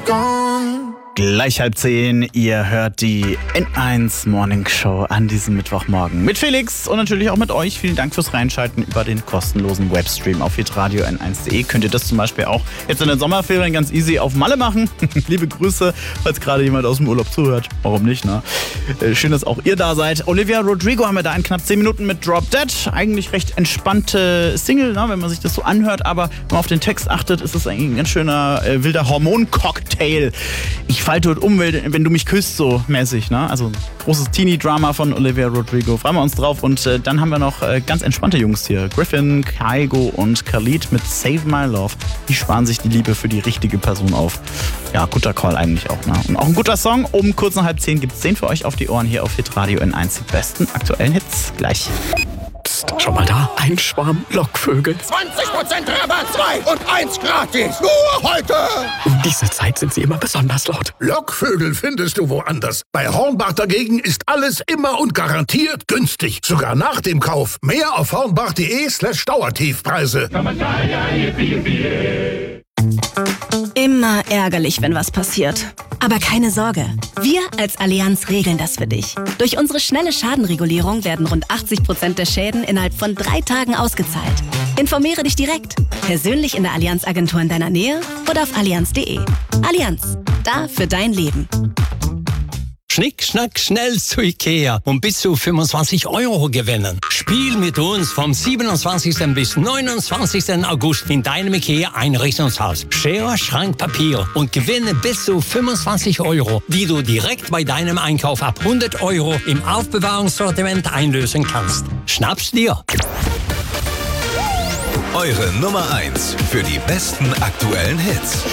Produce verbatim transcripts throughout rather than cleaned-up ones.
Gleich halb zehn, ihr hört die N eins Morning Show an diesem Mittwochmorgen. Mit Felix und natürlich auch mit euch. Vielen Dank fürs Reinschalten über den kostenlosen Webstream auf hitradio n eins punkt de. Könnt ihr das zum Beispiel auch jetzt in den Sommerferien ganz easy auf Malle machen. Liebe Grüße, falls gerade jemand aus dem Urlaub zuhört. Warum nicht, ne? Schön, dass auch ihr da seid. Olivia Rodrigo haben wir da in knapp zehn Minuten mit Drop Dead. Eigentlich recht entspannte Single, ne, wenn man sich das so anhört. Aber wenn man auf den Text achtet, ist es eigentlich ein ganz schöner äh, wilder Hormoncocktail. Ich fall tot um, wenn du mich küsst, so mäßig, ne? Also großes Teenie-Drama von Olivia Rodrigo. Freuen wir uns drauf. Und äh, dann haben wir noch äh, ganz entspannte Jungs hier. Griffin, Kygo und Khalid mit Save My Love. Die sparen sich die Liebe für die richtige Person auf. Ja, guter Call eigentlich auch, ne? Und auch ein guter Song. Um kurz nach halb zehn gibt's zehn für euch auf die Ohren hier auf hitradio N eins. Die besten aktuellen Hits. Gleich. Psst, schon mal da. Ein Schwarm Lockvögel. zwanzig Prozent Rabatt, zwei und eins gratis. Nur heute. Um diese Zeit sind sie immer besonders laut. Lockvögel findest du woanders. Bei Hornbach dagegen ist alles immer und garantiert günstig. Sogar nach dem Kauf. Mehr auf hornbach.de slash Dauertiefpreise. Immer ärgerlich, wenn was passiert. Aber keine Sorge, wir als Allianz regeln das für dich. Durch unsere schnelle Schadenregulierung werden rund achtzig Prozent der Schäden innerhalb von drei Tagen ausgezahlt. Informiere dich direkt, persönlich in der Allianz-Agentur in deiner Nähe oder auf allianz punkt de. Allianz, da für dein Leben. Schnick, schnack, schnell zu Ikea und bis zu fünfundzwanzig Euro gewinnen. Spiel mit uns vom siebenundzwanzigsten bis neunundzwanzigsten August in deinem Ikea-Einrichtungshaus. Schere, Schrank, Papier und gewinne bis zu fünfundzwanzig Euro, die du direkt bei deinem Einkauf ab hundert Euro im Aufbewahrungssortiment einlösen kannst. Schnapp's dir! Eure Nummer eins für die besten aktuellen Hits.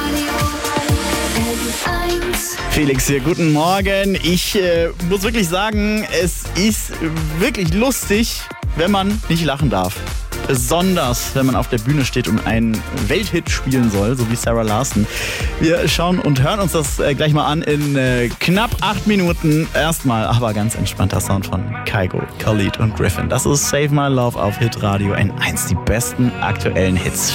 Felix hier, guten Morgen. Ich äh, muss wirklich sagen, es ist wirklich lustig, wenn man nicht lachen darf. Besonders, wenn man auf der Bühne steht und einen Welthit spielen soll, so wie Sarah Larson. Wir schauen und hören uns das äh, gleich mal an in äh, knapp acht Minuten. Erstmal aber ganz entspannter Sound von Kygo, Khalid und Griffin. Das ist Save My Love auf hitradio N eins. Die besten aktuellen Hits.